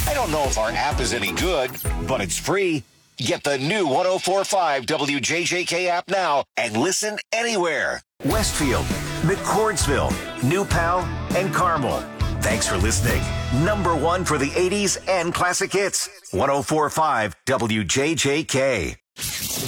I don't know if our app is any good, but it's free. Get the new 104.5 WJJK app now and listen anywhere. Westfield, McCordsville, New Pal, and Carmel. Thanks for listening. Number one for the 80s and classic hits. 104.5 WJJK.